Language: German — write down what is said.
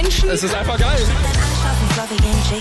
Menschen. Es ist einfach geil. Dann Arsch auf dem Floor wie in